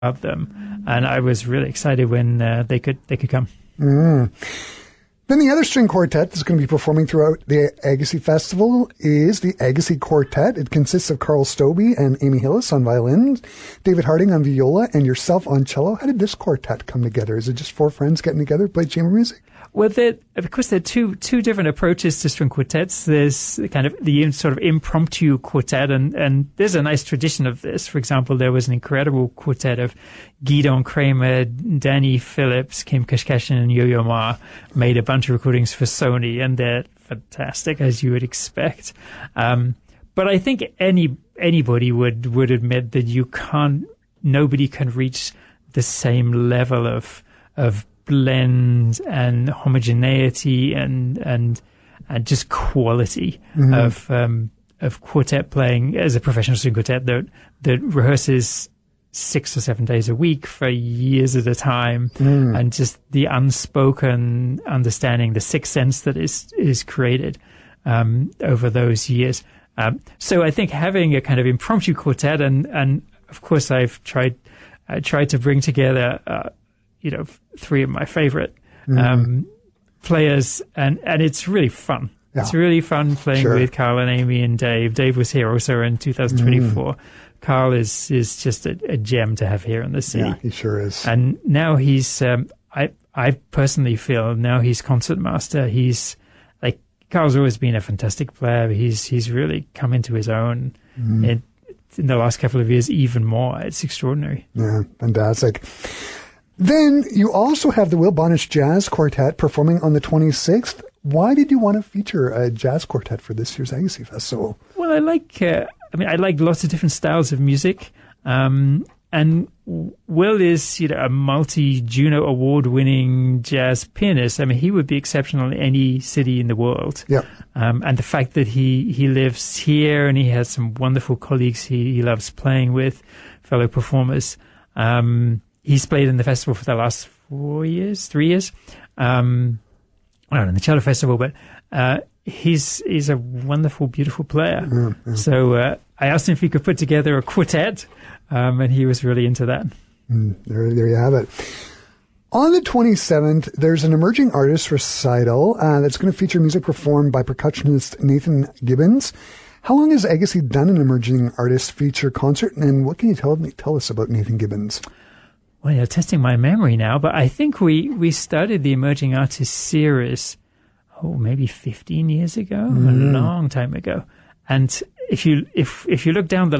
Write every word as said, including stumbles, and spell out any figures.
of them, and I was really excited when uh, they could they could come. Mm. Then the other string quartet that's going to be performing throughout the Agassiz Festival is the Agassiz Quartet. It consists of Carl Stobbe and Amy Hillis on violin, David Harding on viola, and yourself on cello. How did this quartet come together? Is it just four friends getting together to play chamber music? Well, there, of course, there are two two different approaches to string quartets. There's kind of the sort of impromptu quartet, and, and there's a nice tradition of this. For example, there was an incredible quartet of Gidon Kramer, Danny Phillips, Kim Kashkashian, and Yo-Yo Ma made a bunch of recordings for Sony, and they're fantastic, as you would expect. Um, but I think any anybody would, would admit that you can't, nobody can reach the same level of of blend and homogeneity and and and just quality mm-hmm. of um, of quartet playing as a professional string quartet that that rehearses six or seven days a week for years at a time, mm. and just the unspoken understanding, the sixth sense that is is created um, over those years. Um, so I think having a kind of impromptu quartet, and and of course I've tried I tried to bring together. Uh, you know, three of my favorite um, mm. players, and, and it's really fun. Yeah. It's really fun playing sure. with Carl and Amy and Dave. Dave was here also in two thousand twenty-four. Mm. Carl is, is just a, a gem to have here in the city. Yeah, he sure is. And now he's, um, I, I personally feel now he's concertmaster. He's like, Carl's always been a fantastic player. He's, he's really come into his own mm. in, in the last couple of years even more. It's extraordinary. Yeah, fantastic. Then you also have the Will Bonnish Jazz Quartet performing on the twenty-sixth. Why did you want to feature a jazz quartet for this year's Agassiz Festival? Well, I like, uh, I mean, I like lots of different styles of music. Um, and Will is, you know, a multi-Juno award-winning jazz pianist. I mean, he would be exceptional in any city in the world. Yeah. Um, and the fact that he, he lives here and he has some wonderful colleagues he, he loves playing with, fellow performers. Um, He's played in the festival for the last four years, three years. Um, I don't know, in the cello festival, but uh, he's he's a wonderful, beautiful player. Yeah, yeah. So uh, I asked him if he could put together a quartet, um, and he was really into that. Mm, there, there you have it. On the twenty-seventh, there's an emerging artist recital uh, that's going to feature music performed by percussionist Nathan Gibbons. How long has Agassiz done an emerging artist feature concert, and what can you tell me tell us about Nathan Gibbons? Well, you're testing my memory now, but I think we, we started the Emerging Artists series, oh, maybe fifteen years ago, mm. a long time ago. And if you if if you look down the